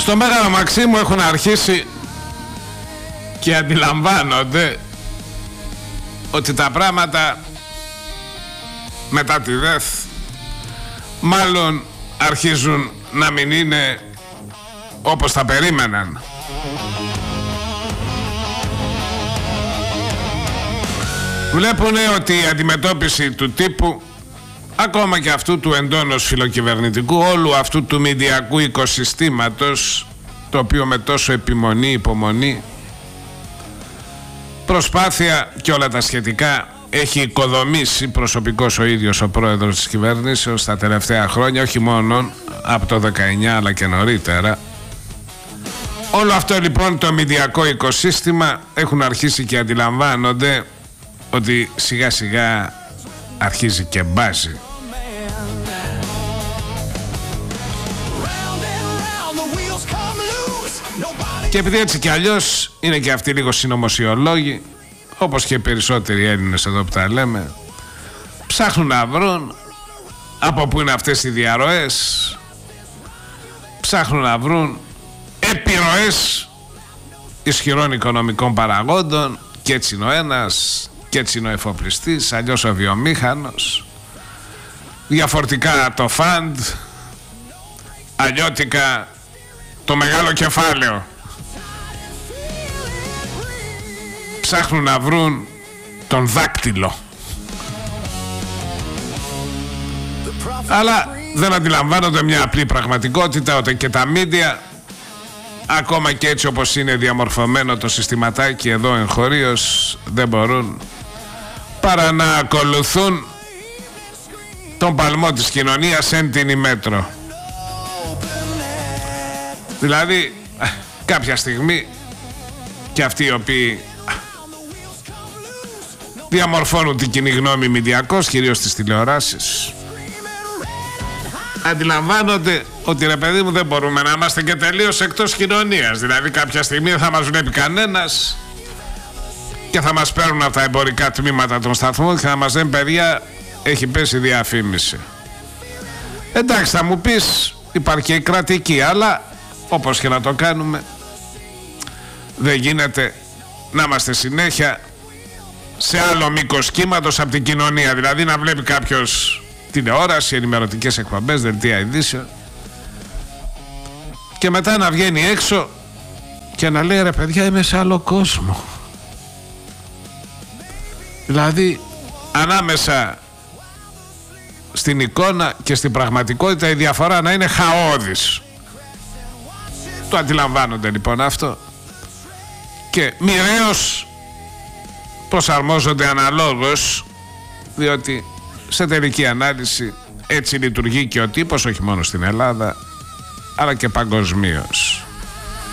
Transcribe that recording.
Στο Μέγαρο Μαξίμου έχουν αρχίσει και αντιλαμβάνονται ότι τα πράγματα μετά τη ΔΕΘ μάλλον αρχίζουν να μην είναι όπως τα περίμεναν. Βλέπουνε ότι η αντιμετώπιση του τύπου, ακόμα και αυτού του εντόνως φιλοκυβερνητικού, όλου αυτού του μηντιακού οικοσυστήματος, το οποίο με τόσο επιμονή, υπομονή, προσπάθεια και όλα τα σχετικά έχει οικοδομήσει προσωπικός ο ίδιος ο πρόεδρος της κυβέρνησης τα τελευταία χρόνια, όχι μόνο από το 19 αλλά και νωρίτερα. Όλο αυτό λοιπόν το μηντιακό οικοσύστημα έχουν αρχίσει και αντιλαμβάνονται ότι σιγά σιγά αρχίζει και μπάζει. Και επειδή έτσι κι αλλιώς είναι και αυτοί λίγο συνωμοσιολόγοι, όπως και οι περισσότεροι Έλληνες εδώ που τα λέμε, ψάχνουν να βρουν από πού είναι αυτές οι διαρροές, ψάχνουν να βρουν επιρροές ισχυρών οικονομικών παραγόντων, και έτσι είναι ο ένας, και έτσι είναι ο εφοπλιστής, αλλιώς ο βιομήχανος, διαφορετικά το φαντ, αλλιώτικα το μεγάλο κεφάλαιο. Ψάχνουν να βρουν τον δάκτυλο. Αλλά δεν αντιλαμβάνονται μια απλή πραγματικότητα, ότι και τα μίντια, ακόμα και έτσι όπως είναι διαμορφωμένο το συστηματάκι εδώ εγχωρίως, δεν μπορούν παρά να ακολουθούν τον παλμό της κοινωνίας εν την ημέτρο. Δηλαδή κάποια στιγμή και αυτοί οι οποίοι διαμορφώνουν την κοινή γνώμη μηντιακώς, κυρίως στις τηλεοράσεις, αντιλαμβάνονται ότι ρε παιδί μου δεν μπορούμε να είμαστε και τελείως εκτός κοινωνίας. Δηλαδή κάποια στιγμή δεν θα μας βλέπει κανένας και θα μας παίρνουν από τα εμπορικά τμήματα των σταθμών και θα μας λένε παιδιά έχει πέσει διαφήμιση. Εντάξει, θα μου πεις υπάρχει και η κρατική, αλλά όπως και να το κάνουμε δεν γίνεται να είμαστε συνέχεια σε άλλο μήκος κύματος από την κοινωνία. Δηλαδή να βλέπει κάποιος τηλεόραση, ενημερωτικές εκπομπές, δελτία ειδήσεων και μετά να βγαίνει έξω και να λέει ρε παιδιά είμαι σε άλλο κόσμο. Δηλαδή ανάμεσα στην εικόνα και στην πραγματικότητα η διαφορά να είναι χαόδης. Το αντιλαμβάνονται λοιπόν αυτό και μοιραίως προσαρμόζονται αναλόγως, διότι σε τελική ανάλυση έτσι λειτουργεί και ο τύπος, όχι μόνο στην Ελλάδα αλλά και παγκοσμίως.